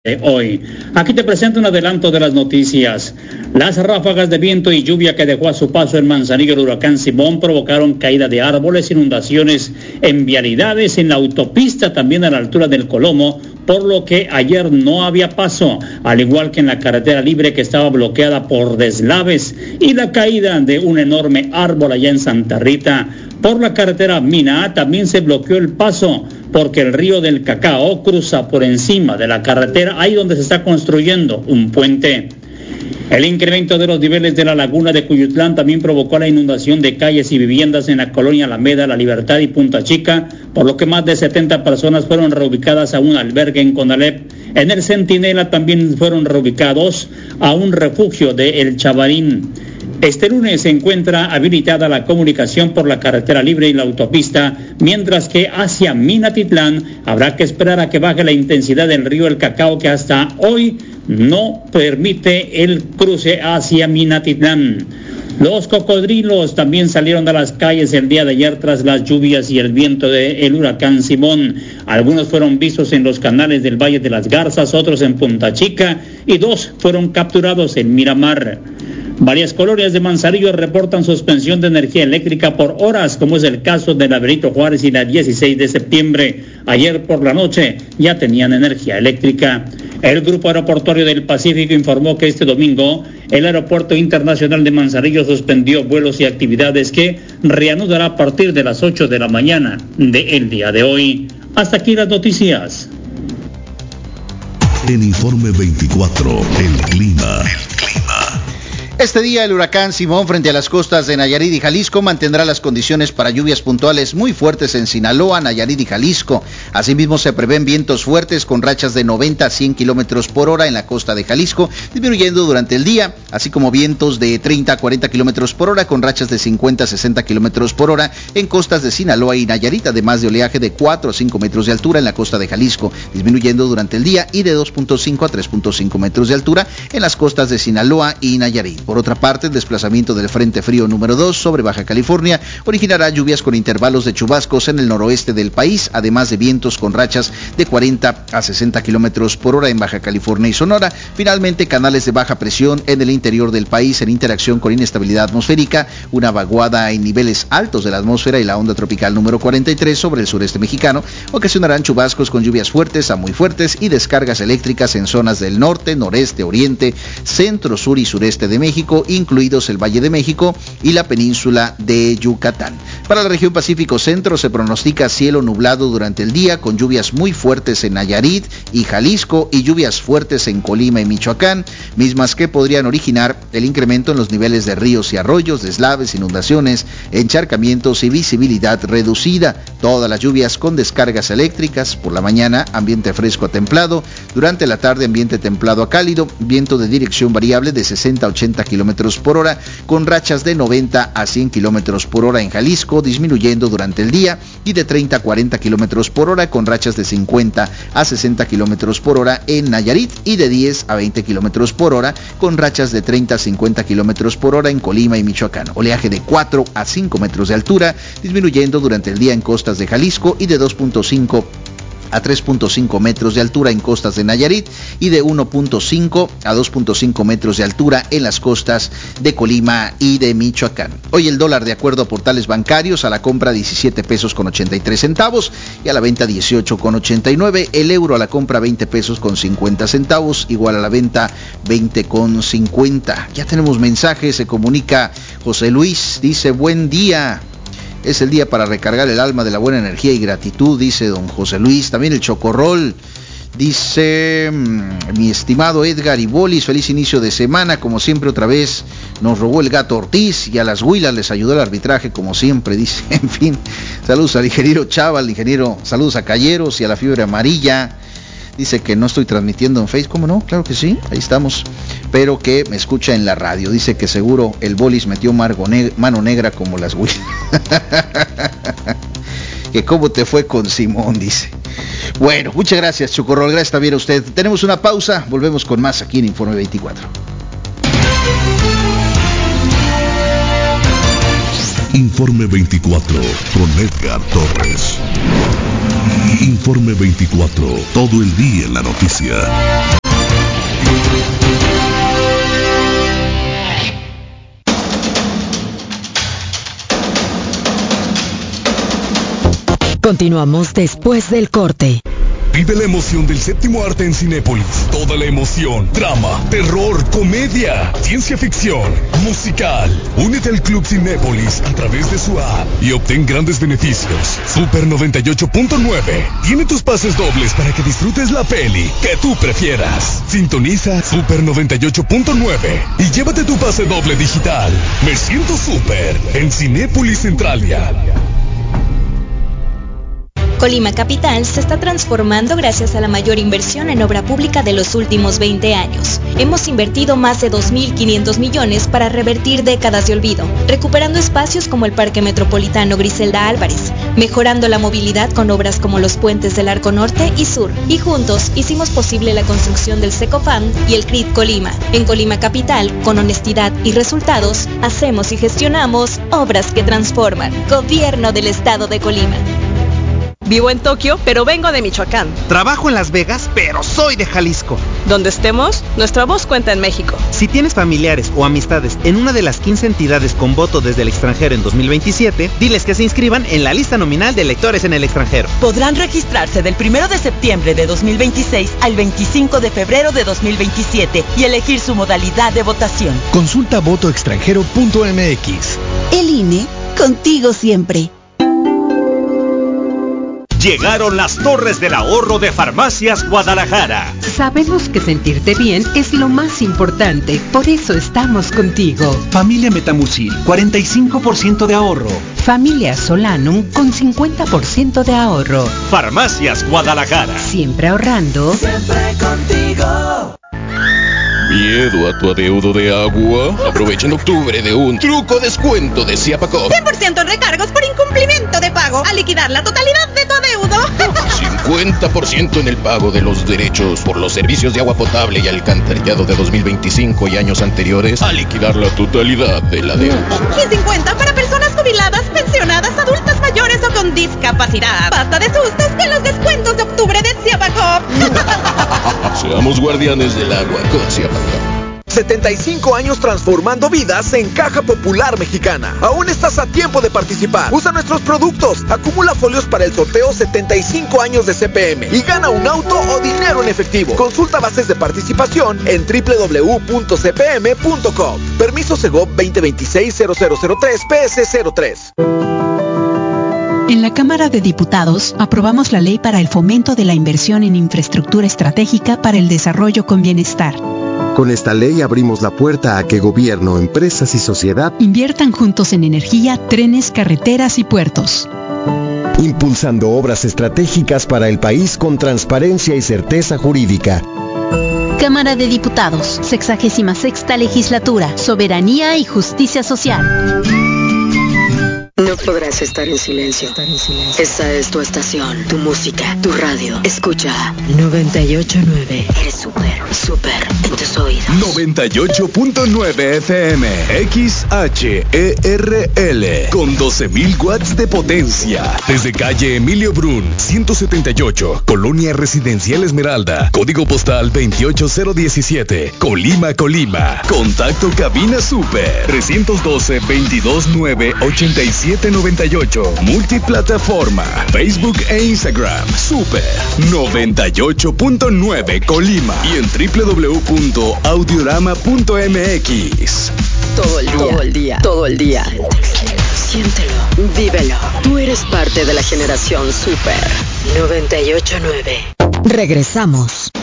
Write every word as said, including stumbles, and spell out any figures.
de hoy. Aquí te presento un adelanto de las noticias. Las ráfagas de viento y lluvia que dejó a su paso en Manzanillo el huracán Simón provocaron caída de árboles, inundaciones en vialidades, en la autopista, también a la altura del Colomo, por lo que ayer no había paso, al igual que en la carretera libre que estaba bloqueada por deslaves y la caída de un enorme árbol allá en Santa Rita. Por la carretera Mina también se bloqueó el paso porque el río del Cacao cruza por encima de la carretera, ahí donde se está construyendo un puente. El incremento de los niveles de la laguna de Cuyutlán también provocó la inundación de calles y viviendas en la colonia Alameda, La Libertad y Punta Chica, por lo que más de setenta personas fueron reubicadas a un albergue en Conalep. En el Centinela también fueron reubicados a un refugio de El Chavarín. Este lunes se encuentra habilitada la comunicación por la carretera libre y la autopista, mientras que hacia Minatitlán habrá que esperar a que baje la intensidad del río El Cacao, que hasta hoy no permite el cruce hacia Minatitlán. Los cocodrilos también salieron de las calles el día de ayer tras las lluvias y el viento del huracán Simón. Algunos fueron vistos en los canales del Valle de las Garzas, otros en Punta Chica y dos fueron capturados en Miramar. Varias colonias de Manzanillo reportan suspensión de energía eléctrica por horas, como es el caso de la Benito Juárez y la dieciséis de septiembre. Ayer por la noche ya tenían energía eléctrica. El Grupo Aeroportuario del Pacífico informó que este domingo el Aeropuerto Internacional de Manzanillo suspendió vuelos y actividades que reanudará a partir de las ocho de la mañana del día de hoy. Hasta aquí las noticias. En Informe veinticuatro, el clima. El clima. Este día el huracán Simón frente a las costas de Nayarit y Jalisco mantendrá las condiciones para lluvias puntuales muy fuertes en Sinaloa, Nayarit y Jalisco. Asimismo se prevén vientos fuertes con rachas de noventa a cien kilómetros por hora en la costa de Jalisco, disminuyendo durante el día, así como vientos de treinta a cuarenta kilómetros por hora con rachas de cincuenta a sesenta kilómetros por hora en costas de Sinaloa y Nayarit, además de oleaje de cuatro a cinco metros de altura en la costa de Jalisco, disminuyendo durante el día, y de dos punto cinco a tres punto cinco metros de altura en las costas de Sinaloa y Nayarit. Por otra parte, el desplazamiento del Frente Frío número dos sobre Baja California originará lluvias con intervalos de chubascos en el noroeste del país, además de vientos con rachas de cuarenta a sesenta kilómetros por hora en Baja California y Sonora. Finalmente, canales de baja presión en el interior del país en interacción con inestabilidad atmosférica, una vaguada en niveles altos de la atmósfera y la onda tropical número cuarenta y tres sobre el sureste mexicano ocasionarán chubascos con lluvias fuertes a muy fuertes y descargas eléctricas en zonas del norte, noreste, oriente, centro, sur y sureste de México, incluidos el Valle de México y la península de Yucatán. Para la región Pacífico Centro se pronostica cielo nublado durante el día con lluvias muy fuertes en Nayarit y Jalisco y lluvias fuertes en Colima y Michoacán, mismas que podrían originar el incremento en los niveles de ríos y arroyos, deslaves, inundaciones, encharcamientos y visibilidad reducida. Todas las lluvias con descargas eléctricas. Por la mañana, ambiente fresco a templado. Durante la tarde, ambiente templado a cálido. Viento de dirección variable de sesenta a ochenta kilómetros por hora, con rachas de noventa a cien kilómetros por hora en Jalisco, disminuyendo durante el día, y de treinta a cuarenta kilómetros por hora, con rachas de cincuenta a sesenta kilómetros por hora en Nayarit, y de diez a veinte kilómetros por hora, con rachas de treinta a cincuenta kilómetros por hora en Colima y Michoacán. Oleaje de cuatro a cinco metros de altura, disminuyendo durante el día en costas de Jalisco, y de dos punto cinco a tres punto cinco metros de altura en costas de Nayarit y de uno punto cinco a dos punto cinco metros de altura en las costas de Colima y de Michoacán. Hoy el dólar, de acuerdo a portales bancarios, a la compra diecisiete pesos con ochenta y tres centavos y a la venta dieciocho con ochenta y nueve. El euro a la compra veinte pesos con cincuenta centavos, igual a la venta veinte con cincuenta. Ya tenemos mensajes, se comunica José Luis, dice: buen día. Es el día para recargar el alma de la buena energía y gratitud, dice don José Luis. También el Chocorrol dice: mi estimado Edgar y Bolis, feliz inicio de semana. Como siempre, otra vez nos robó el gato Ortiz y a las Huilas les ayudó el arbitraje, como siempre, dice. En fin, saludos al ingeniero Chava, al ingeniero, saludos a Calleros y a la Fiebre Amarilla. Dice que no estoy transmitiendo en Facebook. ¿Cómo no? Claro que sí, ahí estamos. Pero que me escucha en la radio. Dice que seguro el Bolis metió ne- mano negra como las Huilas. Que cómo te fue con Simón, dice. Bueno, muchas gracias, Chocorrol. Gracias también a usted. Tenemos una pausa. Volvemos con más aquí en Informe veinticuatro. Informe veinticuatro con Edgar Torres. Informe veinticuatro, todo el día en la noticia. Continuamos después del corte. Vive la emoción del séptimo arte en Cinépolis. Toda la emoción, drama, terror, comedia, ciencia ficción, musical. Únete al Club Cinépolis a través de su app y obtén grandes beneficios. Super noventa y ocho punto nueve tiene tus pases dobles para que disfrutes la peli que tú prefieras. Sintoniza Super noventa y ocho punto nueve y llévate tu pase doble digital. Me siento super en Cinépolis Centralia. Colima Capital se está transformando gracias a la mayor inversión en obra pública de los últimos veinte años. Hemos invertido más de dos mil quinientos millones para revertir décadas de olvido, recuperando espacios como el Parque Metropolitano Griselda Álvarez, mejorando la movilidad con obras como los puentes del Arco Norte y Sur, y juntos hicimos posible la construcción del Secofam y el C R I T Colima. En Colima Capital, con honestidad y resultados, hacemos y gestionamos obras que transforman. Gobierno del Estado de Colima. Vivo en Tokio, pero vengo de Michoacán. Trabajo en Las Vegas, pero soy de Jalisco. Donde estemos, nuestra voz cuenta en México. Si tienes familiares o amistades en una de las quince entidades con voto desde el extranjero en dos mil veintisiete, diles que se inscriban en la lista nominal de electores en el extranjero. Podrán registrarse del primero de septiembre de dos mil veintiséis al veinticinco de febrero de dos mil veintisiete y elegir su modalidad de votación. Consulta voto extranjero punto m x. El I N E, contigo siempre. Llegaron las Torres del Ahorro de Farmacias Guadalajara. Sabemos que sentirte bien es lo más importante, por eso estamos contigo. Familia Metamucil, cuarenta y cinco por ciento de ahorro. Familia Solanum con cincuenta por ciento de ahorro. Farmacias Guadalajara. Siempre ahorrando. Siempre contigo. ¿Miedo a tu adeudo de agua? Aprovecha en octubre de un truco descuento de Ciapacop. cien por ciento en recargos por incumplimiento de pago. A liquidar la totalidad de tu adeudo. cincuenta por ciento en el pago de los derechos por los servicios de agua potable y alcantarillado de dos mil veinticinco y años anteriores. A liquidar la totalidad de la deuda. Y cincuenta para personas jubiladas, pensionadas, adultas mayores o con discapacidad. Basta de sustos con los descuentos de octubre de Ciapacop. Seamos guardianes del agua con Ciapacop. setenta y cinco años transformando vidas en Caja Popular Mexicana. Aún estás a tiempo de participar. Usa nuestros productos. Acumula folios para el sorteo setenta y cinco años de C P M y gana un auto o dinero en efectivo. Consulta bases de participación en doble u doble u doble u punto c p m punto com. Permiso Segov veinte veintiséis cero cero cero tres P S cero tres. En la Cámara de Diputados aprobamos la ley para el fomento de la inversión en infraestructura estratégica para el desarrollo con bienestar. Con esta ley abrimos la puerta a que gobierno, empresas y sociedad inviertan juntos en energía, trenes, carreteras y puertos. Impulsando obras estratégicas para el país con transparencia y certeza jurídica. Cámara de Diputados, sexagésima sexta legislatura, soberanía y justicia social. No podrás estar en silencio. Esta es tu estación, tu música, tu radio. Escucha noventa y ocho punto nueve. Eres súper, súper en tus oídos. noventa y ocho punto nueve F M, X H E R L, con doce mil watts de potencia. Desde calle Emilio Brun, ciento setenta y ocho, Colonia Residencial Esmeralda, código postal veintiocho cero diecisiete, Colima, Colima. Contacto cabina super, trescientos doce, veintidós nueve, ochenta y siete noventa y ocho. Multiplataforma, Facebook e Instagram. Super noventa y ocho punto nueve Colima y en doble u doble u doble u punto audiorama punto m x. Todo el día, todo el día, todo el día. Siéntelo, vívelo. Tú eres parte de la generación Super noventa y ocho punto nueve. Regresamos.